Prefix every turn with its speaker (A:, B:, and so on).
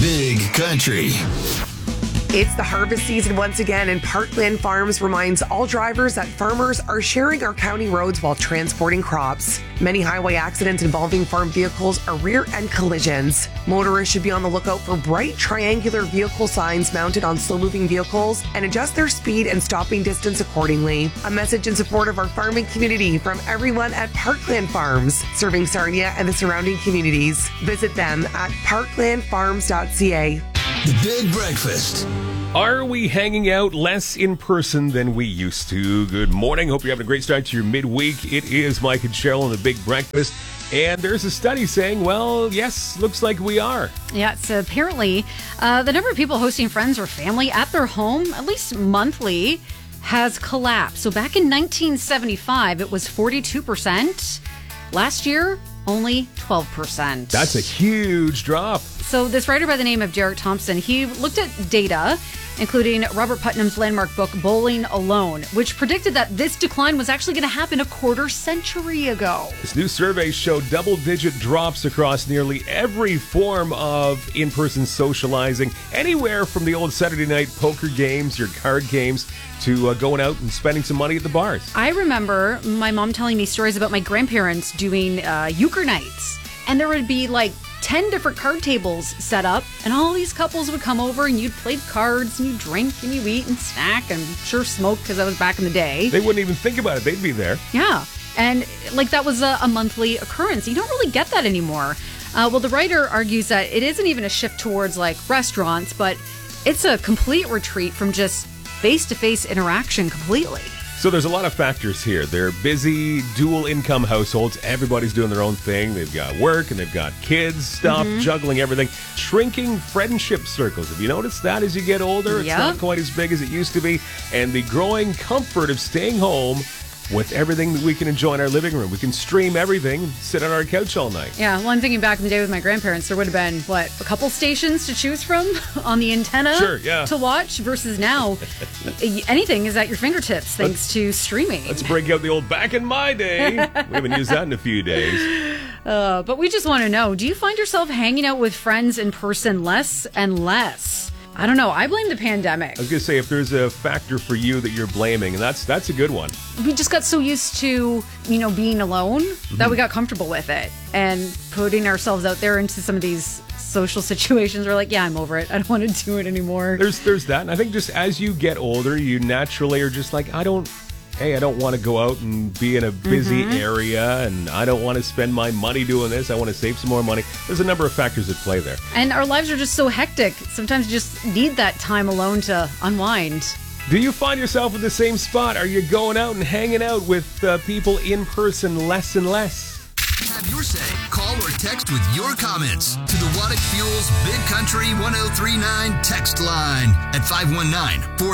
A: Big Country.
B: It's the harvest season once again, and Parkland Farms reminds all drivers that farmers are sharing our county roads while transporting crops. Many highway accidents involving farm vehicles are rear-end collisions. Motorists should be on the lookout for bright triangular vehicle signs mounted on slow-moving vehicles and adjust their speed and stopping distance accordingly. A message in support of our farming community from everyone at Parkland Farms, serving Sarnia and the surrounding communities. Visit them at parklandfarms.ca.
A: The Big Breakfast.
C: Are we hanging out less in person than we used to? Good morning. Hope you're having a great start to your midweek. It is Mike and Cheryl on The Big Breakfast. And there's a study saying, well, yes, looks like we are.
D: Yeah, so apparently the number of people hosting friends or family at their home, at least monthly, has collapsed. So back in 1975, it was 42%. Last year, only 12%.
C: That's a huge drop.
D: So this writer by the name of Derek Thompson, he looked at data, including Robert Putnam's landmark book, Bowling Alone, which predicted that this decline was actually going to happen a quarter century ago.
C: This new survey showed double-digit drops across nearly every form of in-person socializing, anywhere from the old Saturday night poker games, your card games, to going out and spending some money at the bars.
D: I remember my mom telling me stories about my grandparents doing euchre nights, and there would be like 10 different card tables set up, and all these couples would come over and you'd play cards and you drink and you eat and snack and sure smoke, because that was back in the day.
C: They wouldn't even think about it. They'd be there.
D: Yeah. And like that was a monthly occurrence. You don't really get that anymore. Well, the writer argues that it isn't even a shift towards like restaurants, but it's a complete retreat from just face-to-face interaction completely.
C: So there's a lot of factors here. They're busy, dual-income households. Everybody's doing their own thing. They've got work and they've got kids, stuff, juggling everything. Shrinking friendship circles. Have you noticed that as you get older? It's not quite as big as it used to be. And the growing comfort of staying home with everything that we can enjoy in our living room. We can stream everything and sit on our couch all night.
D: Yeah, well, I'm thinking back in the day with my grandparents, there would have been, a couple stations to choose from on the antenna to watch, versus now, anything is at your fingertips thanks to streaming.
C: Let's break out the old back in my day. We haven't used that in a few days.
D: But we just want to know, do you find yourself hanging out with friends in person less and less? I don't know. I blame the pandemic.
C: I was going to say, if there's a factor for you that you're blaming, and that's a good one.
D: We just got so used to, being alone that we got comfortable with it. And putting ourselves out there into some of these social situations, we're like, yeah, I'm over it. I don't want to do it anymore.
C: There's that. And I think just as you get older, you naturally are just like, I don't want to go out and be in a busy area, and I don't want to spend my money doing this. I want to save some more money. There's a number of factors at play there.
D: And our lives are just so hectic. Sometimes you just need that time alone to unwind.
C: Do you find yourself in the same spot? Are you going out and hanging out with people in person less and less?
A: Have your say. Call or text with your comments to the Waddick Fuels Big Country 1039 text line at 519-4